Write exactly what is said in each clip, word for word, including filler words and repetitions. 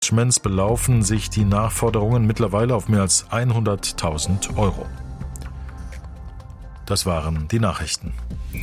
Managements belaufen sich die Nachforderungen mittlerweile auf mehr als hunderttausend Euro. Das waren die Nachrichten.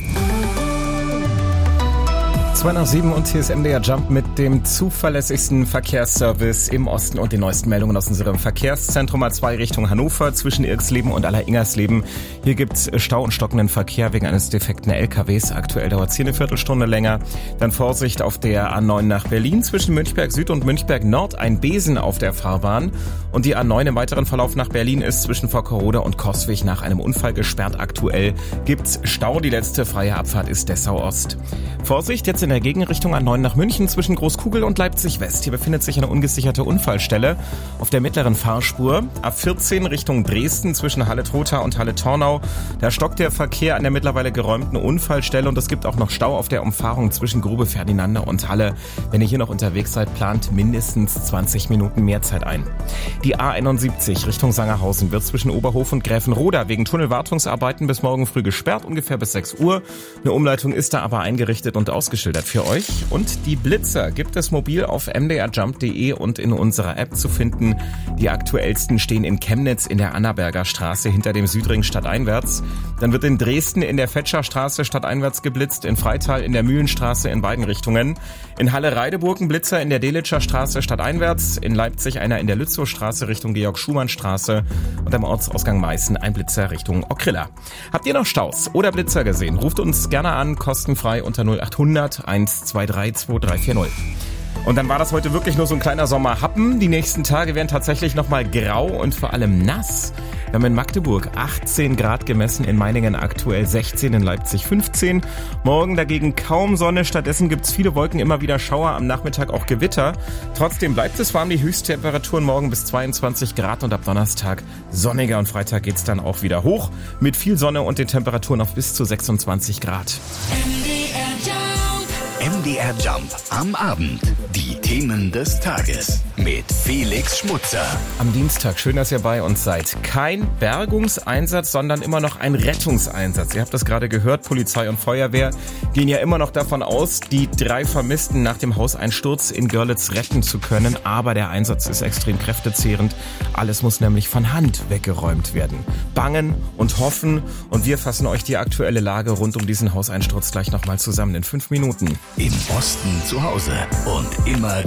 zwei nach sieben und hier ist M D R Jump mit dem zuverlässigsten Verkehrsservice im Osten und den neuesten Meldungen aus unserem Verkehrszentrum A zwei Richtung Hannover zwischen Irksleben und Aller-Ingersleben. Hier gibt's Stau und stockenden Verkehr wegen eines defekten L K Ws. Aktuell dauert es hier eine Viertelstunde länger. Dann Vorsicht auf der A neun nach Berlin zwischen Münchberg Süd und Münchberg Nord. Ein Besen auf der Fahrbahn. Und die A neun im weiteren Verlauf nach Berlin ist zwischen Vockerode und Coswig nach einem Unfall gesperrt. Aktuell gibt's Stau. Die letzte freie Abfahrt ist Dessau Ost. Vorsicht jetzt in der Gegenrichtung A neun nach München zwischen Großkugel und Leipzig West. Hier befindet sich eine ungesicherte Unfallstelle auf der mittleren Fahrspur. A vierzehn Richtung Dresden zwischen Halle-Trotha und Halle-Tornau. Da stockt der Verkehr an der mittlerweile geräumten Unfallstelle und es gibt auch noch Stau auf der Umfahrung zwischen Grube Ferdinande und Halle. Wenn ihr hier noch unterwegs seid, plant mindestens zwanzig Minuten mehr Zeit ein. Die A einundsiebzig Richtung Sangerhausen wird zwischen Oberhof und Gräfenroda wegen Tunnelwartungsarbeiten bis morgen früh gesperrt, ungefähr bis sechs Uhr. Eine Umleitung ist da aber eingerichtet und ausgeschildert für euch. Und die Blitzer gibt es mobil auf m d r jump punkt d e und in unserer App zu finden. Die aktuellsten stehen in Chemnitz in der Annaberger Straße hinter dem Südring stadteinwärts. Dann wird in Dresden in der Fetscherstraße stadteinwärts geblitzt, in Freital in der Mühlenstraße in beiden Richtungen. In Halle-Reideburg ein Blitzer in der Delitscher Straße stadteinwärts, in Leipzig einer in der Lützowstraße Richtung Georg-Schumann-Straße und am Ortsausgang Meißen ein Blitzer Richtung Ockrilla. Habt ihr noch Staus oder Blitzer gesehen? Ruft uns gerne an, kostenfrei unter null acht hundert eins zwei drei zwei drei vier null. Und dann war das heute wirklich nur so ein kleiner Sommerhappen. Die nächsten Tage werden tatsächlich nochmal grau und vor allem nass. Wir haben in Magdeburg achtzehn Grad gemessen, in Meiningen aktuell sechzehn, in Leipzig fünfzehn. Morgen dagegen kaum Sonne, stattdessen gibt's viele Wolken, immer wieder Schauer, am Nachmittag auch Gewitter. Trotzdem bleibt es warm, die Höchsttemperaturen morgen bis zweiundzwanzig Grad und ab Donnerstag sonniger und Freitag geht's dann auch wieder hoch. Mit viel Sonne und den Temperaturen auf bis zu sechsundzwanzig Grad. M D R Jump am Abend. Die Themen des Tages mit Felix Schmutzer. Am Dienstag, schön, dass ihr bei uns seid. Kein Bergungseinsatz, sondern immer noch ein Rettungseinsatz. Ihr habt das gerade gehört, Polizei und Feuerwehr gehen ja immer noch davon aus, die drei Vermissten nach dem Hauseinsturz in Görlitz retten zu können. Aber der Einsatz ist extrem kräftezehrend. Alles muss nämlich von Hand weggeräumt werden. Bangen und hoffen und wir fassen euch die aktuelle Lage rund um diesen Hauseinsturz gleich nochmal zusammen in fünf Minuten. Im Osten zu Hause und immer